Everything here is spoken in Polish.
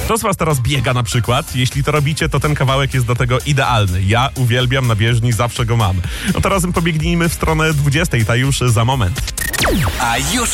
Kto z was teraz biega na przykład? Jeśli to robicie, to ten kawałek jest do tego idealny. Ja uwielbiam, na bieżni zawsze go mam. No to razem pobiegnijmy w stronę 20, ta już za moment. A już